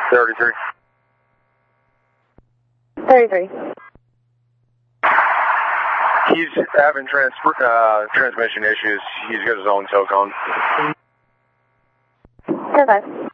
33. 33. He's having transmission issues. He's got his own tow cone. 10-5.